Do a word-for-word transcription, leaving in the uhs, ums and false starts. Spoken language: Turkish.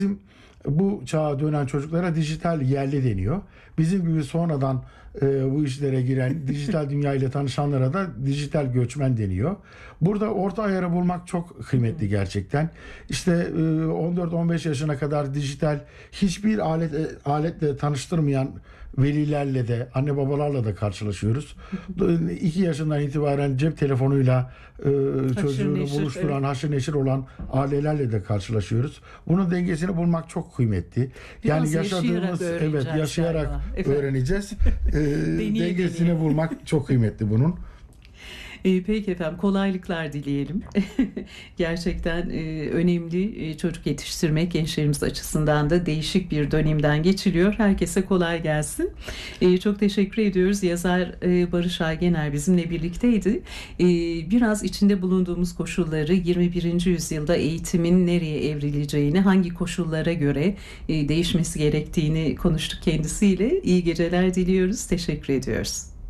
Bizim bu çağa dönen çocuklara dijital yerli deniyor. Bizim gibi sonradan e, bu işlere giren, dijital dünya ile tanışanlara da dijital göçmen deniyor. Burada orta ayarı bulmak çok kıymetli gerçekten. İşte e, on dört on beş yaşına kadar dijital hiçbir alet e, aletle tanıştırmayan velilerle de anne babalarla da karşılaşıyoruz. iki yaşından itibaren cep telefonuyla e, çocuğunu neşir, buluşturan, evet. haşır neşir olan ailelerle de karşılaşıyoruz. Bunun dengesini bulmak çok kıymetli. Biraz Yani yaşayarak yaşadığımız, evet, öğreneceğiz yaşayarak galiba. Efendim? öğreneceğiz. E, Deneye dengesini deneye. bulmak çok kıymetli bunun. E, peki efendim, kolaylıklar dileyelim. Gerçekten e, önemli, e, çocuk yetiştirmek gençlerimiz açısından da değişik bir dönemden geçiliyor. Herkese kolay gelsin. E, çok teşekkür ediyoruz. Yazar e, Barış Aygener bizimle birlikteydi. E, biraz içinde bulunduğumuz koşulları, yirmi birinci yüzyılda eğitimin nereye evrileceğini, hangi koşullara göre e, değişmesi gerektiğini konuştuk kendisiyle. İyi geceler diliyoruz. Teşekkür ediyoruz.